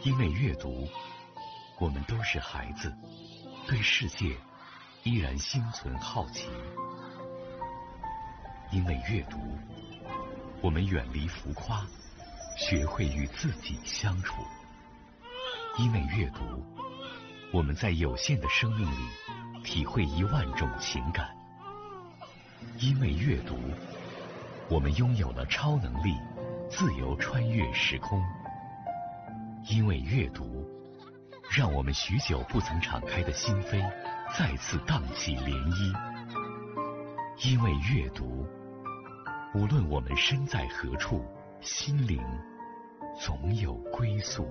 因为阅读，我们都是孩子，对世界依然心存好奇。因为阅读，我们远离浮夸，学会与自己相处。因为阅读，我们在有限的生命里体会10000种情感。因为阅读，我们拥有了超能力，自由穿越时空。因为阅读，让我们许久不曾敞开的心扉再次荡起涟漪。因为阅读，无论我们身在何处，心灵总有归宿。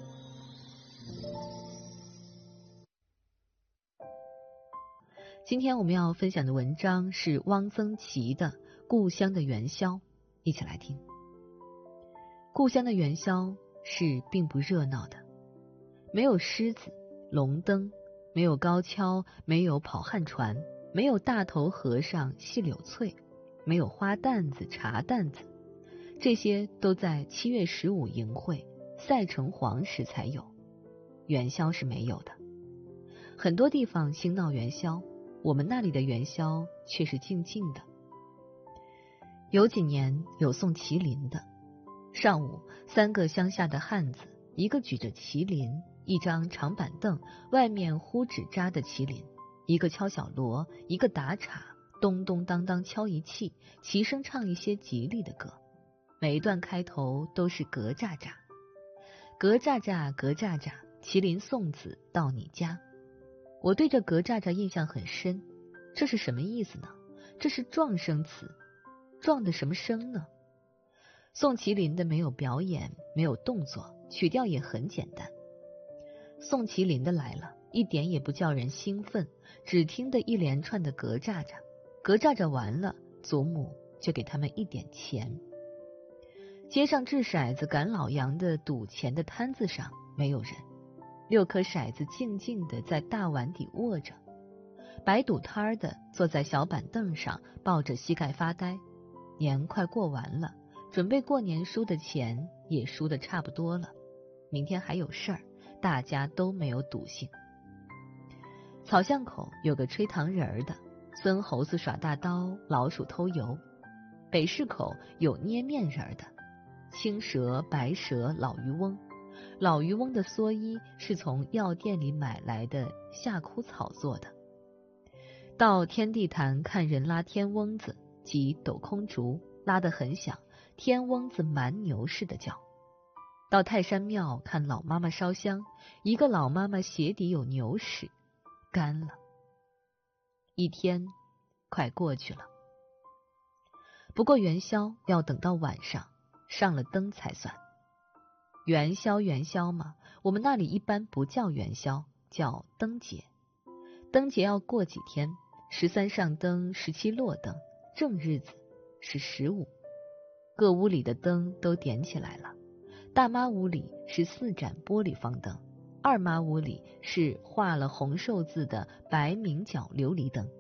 今天我们要分享的文章是汪曾祺的《故乡的元宵》，一起来听。故乡的元宵是并不热闹的，没有狮子、龙灯，没有高跷，没有跑旱船，没有大头和尚戏柳翠，没有花担子、茶担子，这些都在7月15迎会、赛城隍时才有，元宵是没有的。很多地方兴闹元宵，我们那里的元宵却是静静的。有几年有送麒麟的，上午3个乡下的汉子，一个举着麒麟，一张长板凳，外面糊纸扎的麒麟，一个敲小锣，一个打镲，咚咚当当敲一气，齐声唱一些吉利的歌。每一段开头都是格栅栅，格栅栅格栅栅，麒麟送子到你家。我对这格栅栅印象很深，这是什么意思呢？这是状声词，状的什么声呢？送麒麟的没有表演，没有动作，曲调也很简单。送麒麟的来了，一点也不叫人兴奋，只听得一连串的格栅栅，格栅栅完了，祖母就给他们一点钱。街上掷骰子赶老杨的赌钱的摊子上没有人，6颗骰子静静地在大碗底握着，摆赌摊的坐在小板凳上抱着膝盖发呆。年快过完了，准备过年输的钱也输得差不多了，明天还有事儿，大家都没有赌性。草巷口有个吹糖人的，孙猴子耍大刀，老鼠偷油。北市口有捏面人的，青蛇、白蛇、老渔翁。老渔翁的蓑衣是从药店里买来的夏枯草做的。到天地坛看人拉天翁子及斗空竹，拉得很响，天翁子蛮牛似的叫。到泰山庙看老妈妈烧香，一个老妈妈鞋底有牛屎，干了。一天快过去了，不过元宵要等到晚上上了灯才算。元宵元宵嘛，我们那里一般不叫元宵，叫灯节。灯节要过几天，13上灯，17落灯，正日子是15。各屋里的灯都点起来了，大妈屋里是4盏玻璃方灯，二妈屋里是画了红寿字的白明角琉璃灯，